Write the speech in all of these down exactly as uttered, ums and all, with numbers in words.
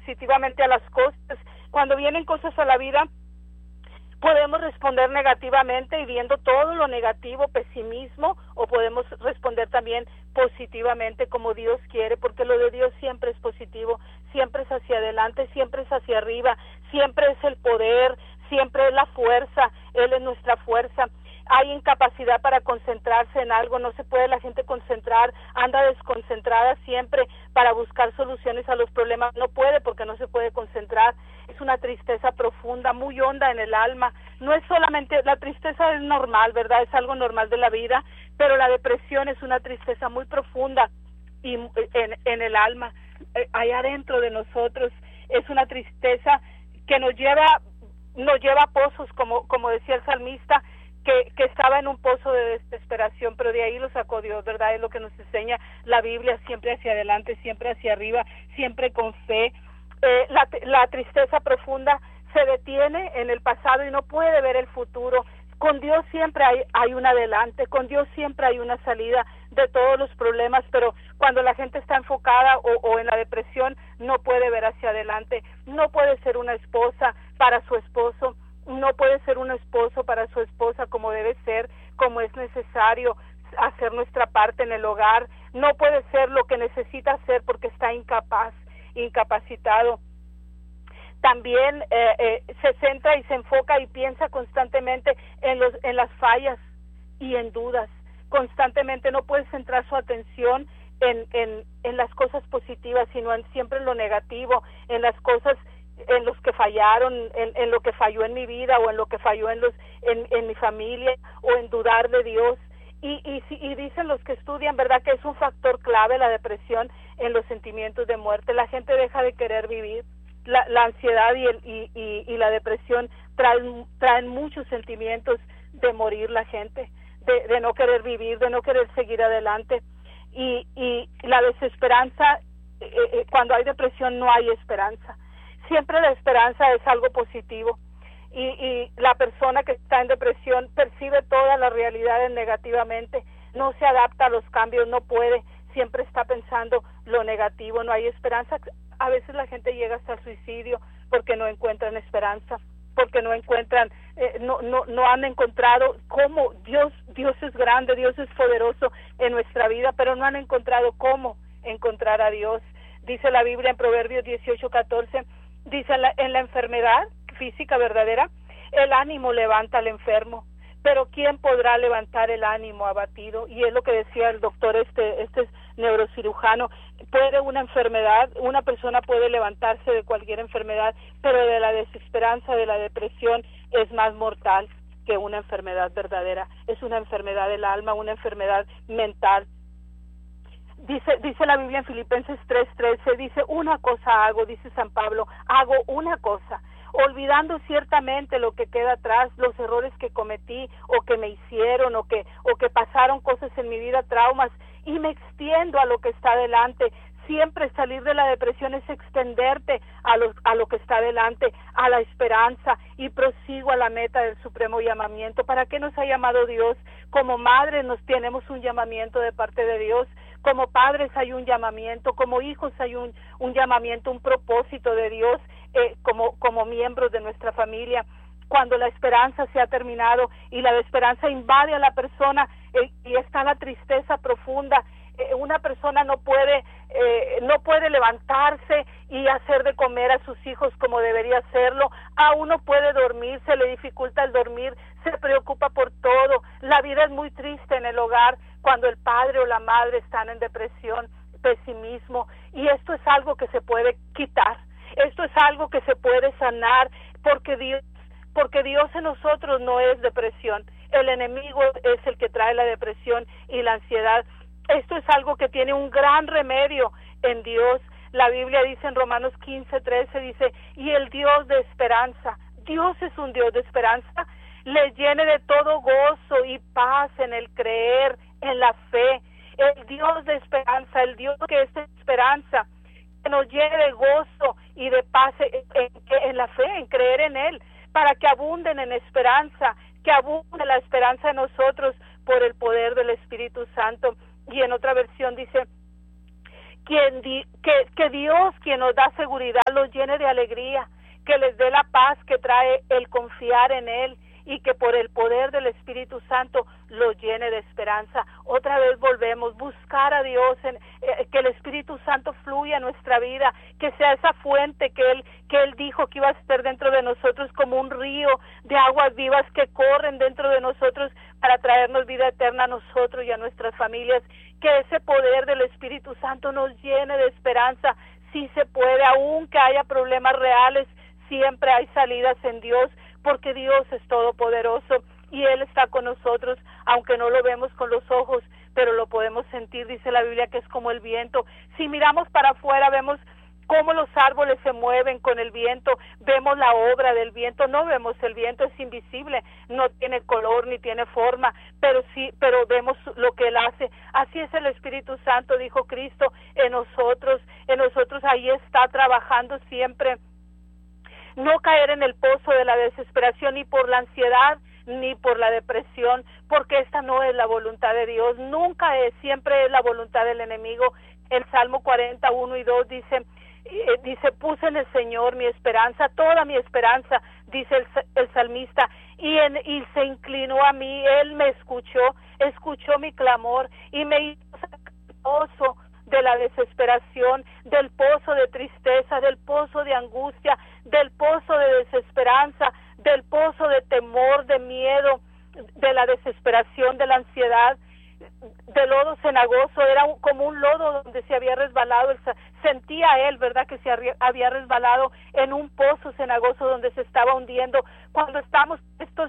positivamente a las cosas. Cuando vienen cosas a la vida, podemos responder negativamente y viendo todo lo negativo, pesimismo, o podemos responder también positivamente como Dios quiere, porque lo de Dios siempre es positivo, siempre es hacia adelante, siempre es hacia arriba, siempre es el poder, siempre es la fuerza, Él es nuestra fuerza. Hay incapacidad para concentrarse en algo, no se puede la gente concentrar, anda desconcentrada siempre para buscar soluciones a los problemas, no puede porque no se puede concentrar. Es una tristeza profunda, muy honda en el alma. No es solamente, la tristeza es normal, ¿verdad? Es algo normal de la vida, pero la depresión es una tristeza muy profunda y en, en el alma, allá adentro de nosotros. Es una tristeza que nos lleva, nos lleva a pozos, como, como decía el salmista, que, que estaba en un pozo de desesperación, pero de ahí lo sacó Dios, ¿verdad? Es lo que nos enseña la Biblia, siempre hacia adelante, siempre hacia arriba, siempre con fe. Eh, la, la tristeza profunda se detiene en el pasado y no puede ver el futuro. Con Dios siempre hay, hay un adelante, con Dios siempre hay una salida de todos los problemas, pero cuando la gente está enfocada o, o en la depresión, no puede ver hacia adelante, no puede ser una esposa para su esposo, no puede ser un esposo para su esposa como debe ser, como es necesario hacer nuestra parte en el hogar, no puede ser lo que necesita hacer porque está incapaz, incapacitado. También eh, eh, se centra y se enfoca y piensa constantemente en los en las fallas y en dudas. Constantemente no puede centrar su atención en en en las cosas positivas, sino en siempre en lo negativo, en las cosas en los que fallaron, en, en lo que falló en mi vida o en lo que falló en los en, en mi familia o en dudar de Dios. Y, y, y dicen los que estudian, ¿verdad?, que es un factor clave la depresión en los sentimientos de muerte. La gente deja de querer vivir. La, la ansiedad y, el, y, y, y la depresión traen, traen muchos sentimientos de morir la gente, de, de no querer vivir, de no querer seguir adelante. Y, y la desesperanza, eh, eh, cuando hay depresión no hay esperanza. Siempre la esperanza es algo positivo. Y, y la persona que está en depresión percibe todas las realidades negativamente, no se adapta a los cambios, no puede, siempre está pensando lo negativo, no hay esperanza. A veces la gente llega hasta el suicidio porque no encuentran esperanza, porque no encuentran, eh, no, no, no han encontrado cómo Dios, Dios es grande, Dios es poderoso en nuestra vida, pero no han encontrado cómo encontrar a Dios. Dice la Biblia en Proverbios dieciocho catorce, dice en la, en la enfermedad física verdadera, el ánimo levanta al enfermo, pero ¿quién podrá levantar el ánimo abatido? Y es lo que decía el doctor, este, este neurocirujano, puede una enfermedad, una persona puede levantarse de cualquier enfermedad, pero de la desesperanza, de la depresión, es más mortal que una enfermedad verdadera. Es una enfermedad del alma, una enfermedad mental. Dice, dice la Biblia en Filipenses tres trece, dice, una cosa hago, dice San Pablo, hago una cosa, olvidando ciertamente lo que queda atrás, los errores que cometí o que me hicieron o que o que pasaron cosas en mi vida, traumas, y me extiendo a lo que está delante. Siempre salir de la depresión es extenderte a lo, a lo que está delante, a la esperanza, y prosigo a la meta del supremo llamamiento. ¿Para qué nos ha llamado Dios? Como madres nos tenemos un llamamiento de parte de Dios, como padres hay un llamamiento, como hijos hay un, un llamamiento, un propósito de Dios, eh, como, como miembros de nuestra familia. Cuando la esperanza se ha terminado y la esperanza invade a la persona eh, y está la tristeza profunda, eh, una persona no puede eh, no puede levantarse y hacer de comer a sus hijos como debería hacerlo, aún no puede dormir, se le dificulta el dormir, se preocupa por todo. La vida es muy triste en el hogar cuando el padre o la madre están en depresión, pesimismo, y esto es algo que se puede quitar, esto es algo que se puede sanar, porque Dios porque Dios en nosotros no es depresión, el enemigo es el que trae la depresión y la ansiedad. Esto es algo que tiene un gran remedio en Dios. La Biblia dice en Romanos quince trece, dice, y el Dios de esperanza, Dios es un Dios de esperanza, les llene de todo gozo y paz en el creer, en la fe. El Dios de esperanza, el Dios que es esperanza, que nos llene de gozo y de paz en, en, en la fe, en creer en Él, para que abunden en esperanza, que abunde la esperanza en nosotros por el poder del Espíritu Santo. Y en otra versión dice quien di, que, que Dios, quien nos da seguridad, los llene de alegría, que les dé la paz que trae el confiar en Él, y que por el poder del Espíritu Santo los llene de esperanza. Otra vez volvemos, buscar a Dios, en, eh, que el Espíritu Santo fluya en nuestra vida, que sea esa fuente que Él, que Él dijo que iba a ser dentro de nosotros como un río de aguas vivas que corren dentro de nosotros para traernos vida eterna a nosotros y a nuestras familias. Que ese poder del Espíritu Santo nos llene de esperanza. Sí se puede, aunque haya problemas reales, siempre hay salidas en Dios, porque Dios es todopoderoso y Él está con nosotros, aunque no lo vemos con los ojos, pero lo podemos sentir. Dice la Biblia que es como el viento. Si miramos para afuera, vemos cómo los árboles se mueven con el viento, vemos la obra del viento, no vemos el viento, es invisible, no tiene color ni tiene forma, pero sí, pero vemos lo que Él hace. Así es el Espíritu Santo, dijo Cristo, en nosotros, en nosotros ahí está trabajando siempre. No caer en el pozo de la desesperación, ni por la ansiedad, ni por la depresión, porque esta no es la voluntad de Dios, nunca es, siempre es la voluntad del enemigo. El Salmo cuarenta, uno y dos dice, eh, dice, puse en el Señor mi esperanza, toda mi esperanza, dice el, el salmista, y, en, y se inclinó a mí, Él me escuchó, escuchó mi clamor, y me hizo sacar del pozo de la desesperación, del pozo de tristeza, del pozo de angustia, del pozo de desesperanza, del pozo de temor, de miedo, de la desesperación, de la ansiedad, de lodo cenagoso. Era un, como un lodo donde se había resbalado, él, sentía él, ¿verdad?, que se había resbalado en un pozo cenagoso donde se estaba hundiendo. Cuando estamos estos,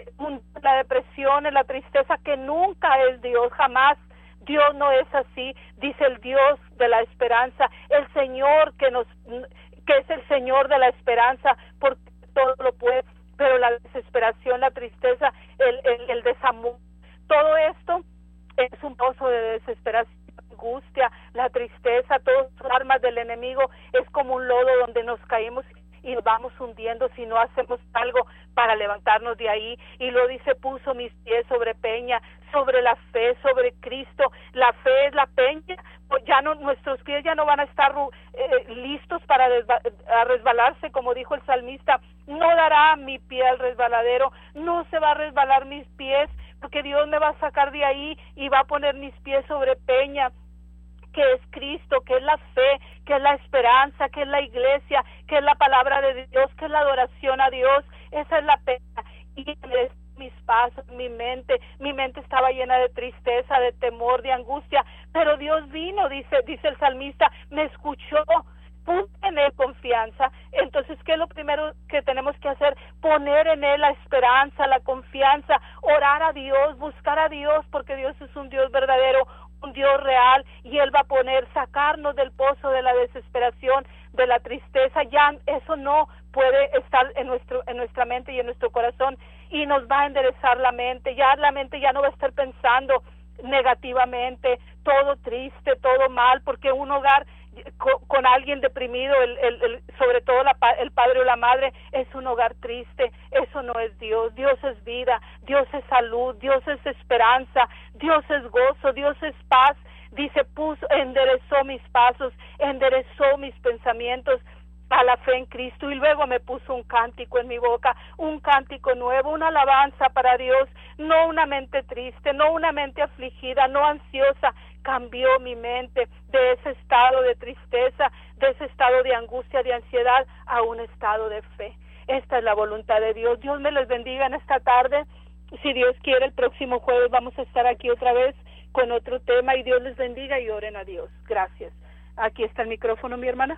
la depresión, en la tristeza, que nunca es Dios, jamás. Dios no es así, dice el Dios de la esperanza, el Señor que nos, que es el Señor de la esperanza, porque todo lo puede, pero la desesperación, la tristeza, el, el, el desamor, todo esto es un pozo de desesperación, angustia, la tristeza, todas las armas del enemigo, es como un lodo donde nos caímos y nos vamos hundiendo si no hacemos algo para levantarnos de ahí. Y lo dice, puso mis pies sobre peña, sobre la fe, sobre Cristo. La fe es la peña, pues ya no, nuestros pies ya no van a estar eh, listos para desba- a resbalarse, como dijo el salmista. No dará mi pie al resbaladero, no se va a resbalar mis pies, porque Dios me va a sacar de ahí y va a poner mis pies sobre peña, que es Cristo, que es la fe, que es la esperanza, que es la iglesia, que es la palabra de Dios, que es la adoración a Dios. Esa es la pena. Y mis pasos, mi mente, mi mente estaba llena de tristeza, de temor, de angustia, pero Dios vino, dice, dice el salmista, me escuchó, puse en Él confianza. Entonces, ¿qué es lo primero que tenemos que hacer? Poner en Él la esperanza, la confianza, orar a Dios, buscar a Dios, porque Dios es un Dios verdadero, un Dios real, y Él va a poner, sacarnos del pozo de la desesperación, de la tristeza. Ya eso no puede estar en nuestro en nuestra mente y en nuestro corazón, y nos va a enderezar la mente. Ya la mente ya no va a estar pensando negativamente, todo triste, todo mal, porque un hogar con, con alguien deprimido, el, el, el, sobre todo la, el padre o la madre, es un hogar triste. Eso no es Dios. Dios es vida, Dios es salud, Dios es esperanza, Dios es gozo, Dios es paz. Dice, puso, enderezó mis pasos, enderezó mis pensamientos a la fe en Cristo, y luego me puso un cántico en mi boca, un cántico nuevo, una alabanza para Dios, no una mente triste, no una mente afligida, no ansiosa. Cambió mi mente de ese estado de tristeza, de ese estado de angustia, de ansiedad, a un estado de fe. Esta es la voluntad de Dios. Dios me les bendiga en esta tarde. Si Dios quiere, el próximo jueves vamos a estar aquí otra vez con otro tema, y Dios les bendiga y oren a Dios. Gracias. Aquí está el micrófono, mi hermana.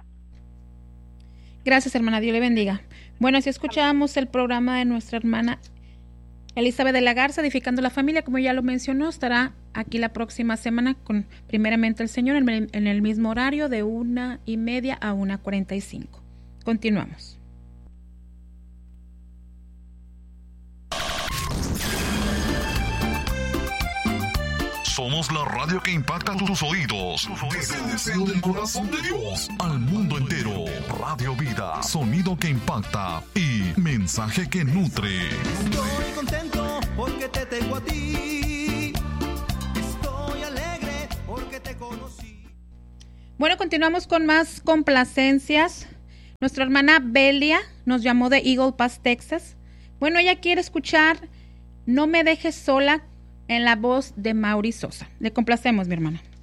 Gracias, hermana. Dios le bendiga. Bueno, si escuchábamos el programa de nuestra hermana Elizabeth de la Garza, Edificando la Familia, como ya lo mencionó, estará aquí la próxima semana con primeramente el Señor en el, en el mismo horario de una y media a una cuarenta y cinco. Continuamos. Somos la radio que impacta tus oídos. Desde el deseo del corazón de Dios al mundo entero. Radio Vida, sonido que impacta y mensaje que nutre. Estoy contento porque te tengo a ti. Estoy alegre porque te conocí. Bueno, continuamos con más complacencias. Nuestra hermana Belia nos llamó de Eagle Pass, Texas. Bueno, ella quiere escuchar No me dejes sola en la voz de Mauri Sosa. Le complacemos, mi hermana.